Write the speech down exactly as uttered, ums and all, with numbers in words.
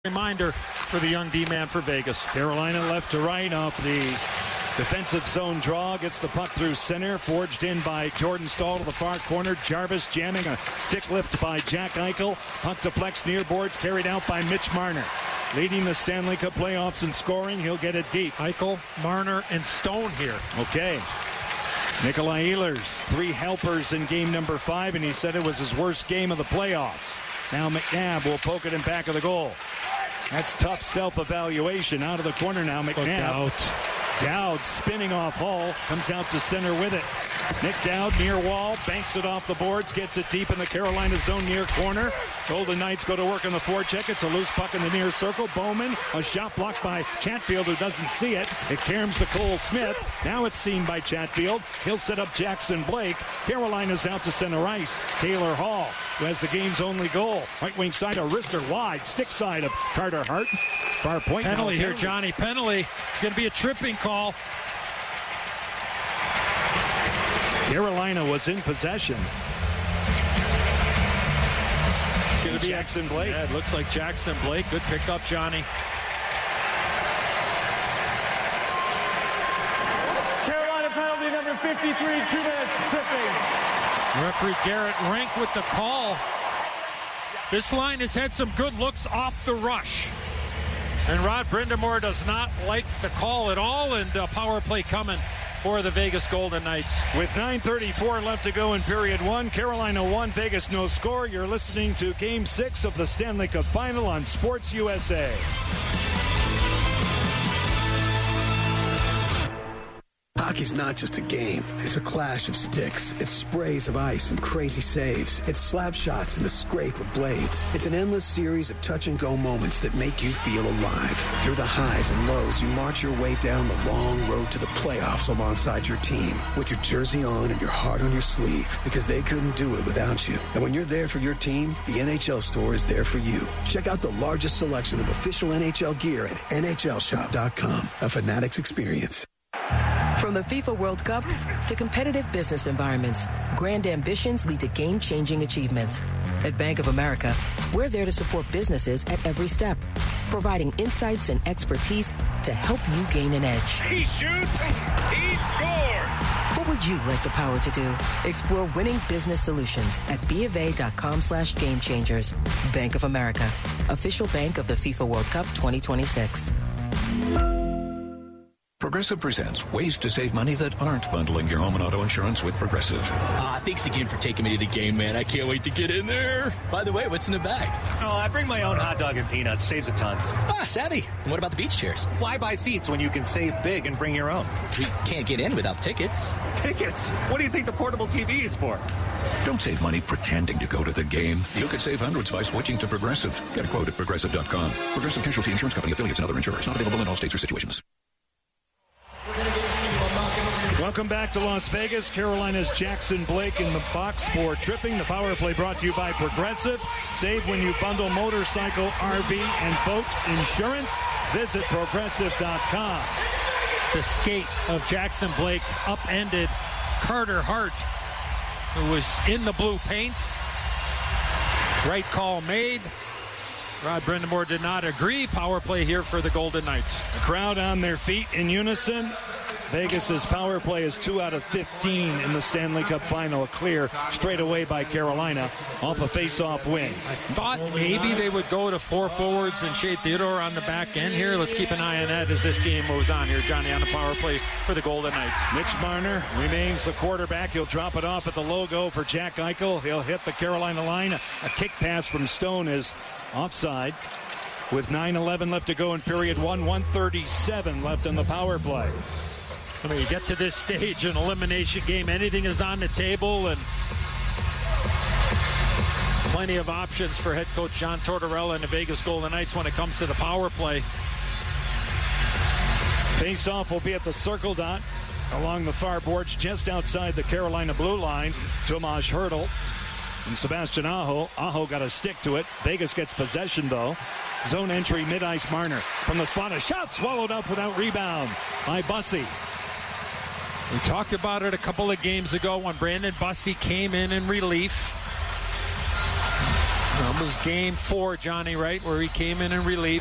Reminder for the young D-man for Vegas. Carolina left to right off the defensive zone draw. Gets the puck through center. Forged in by Jordan Staal to the far corner. Jarvis jamming a stick lift by Jack Eichel. Puck deflects near boards. Carried out by Mitch Marner. Leading the Stanley Cup playoffs in scoring. He'll get it deep. Eichel, Marner, and Stone here. Okay. Nikolai Ehlers, three helpers in game number five, and he said it was his worst game of the playoffs. Now McNabb will poke it in back of the goal. That's tough self-evaluation. Out of the corner now, McNabb. Dowd spinning off Hall, comes out to center with it. Nick Dowd near wall, banks it off the boards, gets it deep in the Carolina zone near corner. Golden Knights go to work on the forecheck. It's a loose puck in the near circle. Bowman, a shot blocked by Chatfield, who doesn't see it. It caroms to Cole Smith. Now it's seen by Chatfield. He'll set up Jackson Blake. Carolina's out to center ice. Taylor Hall, who has the game's only goal. Right wing side of Rister, wide, stick side of Carter Hart. Far point. Penalty here, Johnny. Penalty. It's going to be a tripping call. Carolina was in possession. It's going to be Jackson Blake. Yeah, it looks like Jackson Blake. Good pickup, Johnny. Carolina penalty number fifty-three, two minutes tripping. Referee Garrett Rank with the call. This line has had some good looks off the rush. And Rod Brind'Amour does not like the call at all, and uh, power play coming for the Vegas Golden Knights. With nine thirty-four left to go in period one, Carolina one, Vegas no score. You're listening to Game six of the Stanley Cup Final on Sports U S A. Hockey's not just a game. It's a clash of sticks. It's sprays of ice and crazy saves. It's slap shots and the scrape of blades. It's an endless series of touch-and-go moments that make you feel alive. Through the highs and lows, you march your way down the long road to the playoffs alongside your team, with your jersey on and your heart on your sleeve, because they couldn't do it without you. And when you're there for your team, the N H L store is there for you. Check out the largest selection of official N H L gear at N H L shop dot com. A Fanatics experience. From the FIFA World Cup to competitive business environments, grand ambitions lead to game-changing achievements. At Bank of America, we're there to support businesses at every step, providing insights and expertise to help you gain an edge. He shoots, he scores! What would you like the power to do? Explore winning business solutions at B of A dot com slash game changers. Bank of America, official bank of the FIFA World Cup twenty twenty-six. Progressive presents ways to save money that aren't bundling your home and auto insurance with Progressive. Ah, uh, thanks again for taking me to the game, man. I can't wait to get in there. By the way, what's in the bag? Oh, I bring my own hot dog and peanuts. Saves a ton. Ah, savvy. And what about the beach chairs? Why buy seats when you can save big and bring your own? We can't get in without tickets. Tickets? What do you think the portable T V is for? Don't save money pretending to go to the game. You could save hundreds by switching to Progressive. Get a quote at Progressive dot com. Progressive Casualty Insurance Company, affiliates, and other insurers. Not available in all states or situations. Welcome back to Las Vegas. Carolina's Jackson Blake in the box for tripping. The power play brought to you by Progressive. Save when you bundle motorcycle, R V, and boat insurance. Visit Progressive dot com. The skate of Jackson Blake upended Carter Hart, who was in the blue paint. Right call made. Rod Brind'Amour did not agree. Power play here for the Golden Knights. The crowd on their feet in unison. Vegas's power play is two out of fifteen in the Stanley Cup Final. A clear straight away by Carolina off a face-off win. I thought maybe they would go to four forwards and Shea Theodore on the back end here. Let's keep an eye on that as this game moves on here. Johnny on the power play for the Golden Knights. Mitch Marner remains the quarterback. He'll drop it off at the logo for Jack Eichel. He'll hit the Carolina line. A kick pass from Stone is offside. With nine eleven left to go in period one, one thirty-seven left in the power play. When you get to this stage, an elimination game, anything is on the table, and plenty of options for head coach John Tortorella and the Vegas Golden Knights when it comes to the power play. Face-off will be at the circle dot along the far boards just outside the Carolina blue line. Tomas Hertl and Sebastian Aho. Aho got a stick to it. Vegas gets possession, though. Zone entry, mid-ice Marner. From the slot, a shot swallowed up without rebound by Bussey. We talked about it a couple of games ago when Brandon Bussey came in in relief. That was game four, Johnny Wright, where he came in and relieved.